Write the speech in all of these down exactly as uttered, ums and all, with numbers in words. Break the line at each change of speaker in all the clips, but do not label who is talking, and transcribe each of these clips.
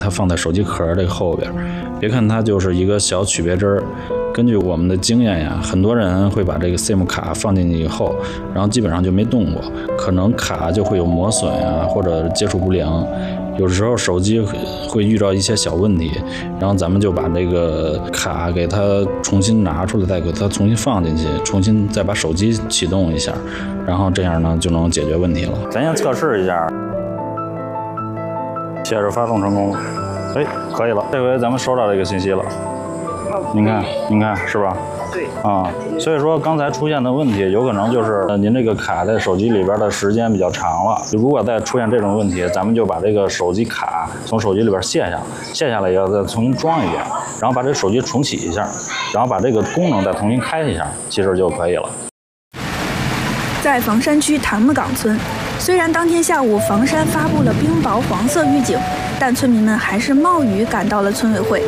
它放在手机壳这个后边，别看它就是一个小曲别针儿。根据我们的经验呀，很多人会把这个 SIM 卡放进去以后，然后基本上就没动过，可能卡就会有磨损啊，或者接触不良。有时候手机会遇到一些小问题，然后咱们就把这个卡给它重新拿出来，再给它重新放进去，重新再把手机启动一下，然后这样呢就能解决问题了。咱先测试一下，显示发送成功，哎，可以了。这回咱们收到这个信息了。您看，您看是吧？
对。
啊，所以说刚才出现的问题，有可能就是您这个卡在手机里边的时间比较长了。如果再出现这种问题，咱们就把这个手机卡从手机里边卸下，卸下来以后再重新装一遍，然后把这个手机重启一下，然后把这个功能再重新开一下，其实就可以了。
在房山区潭木岗村，虽然当天下午房山发布了冰雹黄色预警，但村民们还是冒雨赶到了村委会。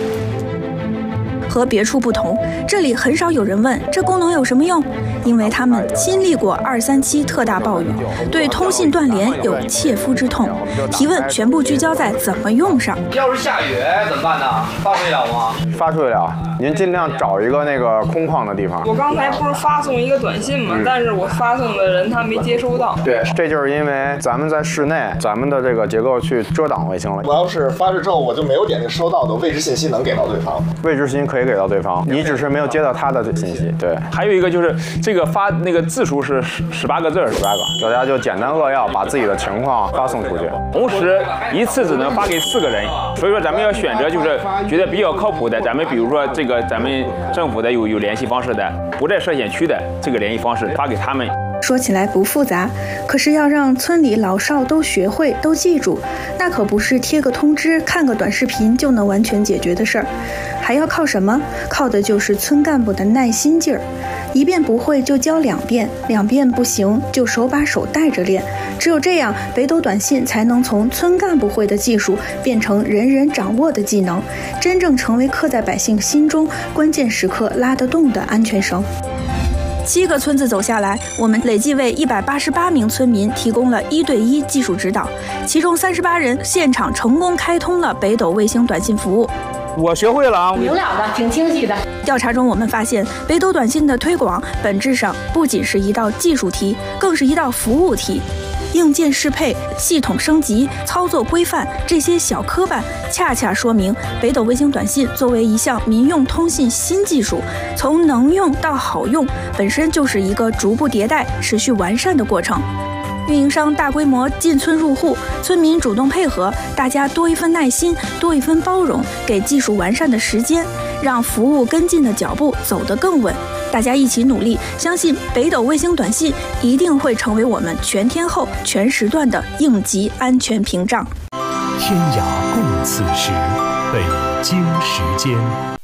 和别处不同，这里很少有人问这功能有什么用，因为他们经历过二三七特大暴雨，对通信断联有切肤之痛。提问全部聚焦在怎么用上。
要是下雨怎么办呢？发出去了吗？
发出去了，您尽量找一个那个空旷的地方。
我刚才不是发送一个短信吗？嗯、但是我发送的人他没接收到。
对，这就是因为咱们在室内，咱们的这个结构去遮挡卫星了。
我要是发出之后我就没有点这收到的位置信息能给到对方，
位置信息可以给到对方，你只是没有接到他的信息。对，
还有一个就是这个发那个字数是十十八个字，十八个，
大家就简单扼要把自己的情况发送出去。
同时一次只能发给四个人，所以说咱们要选择就是觉得比较靠谱的，咱们比如说这个咱们政府的有有联系方式的，不在涉险区的这个联系方式发给他们。
说起来不复杂，可是要让村里老少都学会、都记住，那可不是贴个通知、看个短视频就能完全解决的事儿，还要靠什么？靠的就是村干部的耐心劲儿。一遍不会就教两遍，两遍不行就手把手带着练。只有这样，北斗短信才能从村干部会的技术变成人人掌握的技能，真正成为刻在百姓心中关键时刻拉得动的安全绳。七个村子走下来，我们累计为一百八十八名村民提供了一对一技术指导，其中三十八人现场成功开通了北斗卫星短信服务。
我学会了啊，
明了的，挺清晰的。
调查中，我们发现北斗短信的推广本质上不仅是一道技术题，更是一道服务题。硬件适配、系统升级、操作规范这些小科办，恰恰说明北斗卫星短信作为一项民用通信新技术，从能用到好用，本身就是一个逐步迭代、持续完善的过程。运营商大规模进村入户，村民主动配合，大家多一份耐心，多一分包容，给技术完善的时间，让服务跟进的脚步走得更稳。大家一起努力，相信北斗卫星短信一定会成为我们全天候、全时段的应急安全屏障。
天涯共此时，北京时间。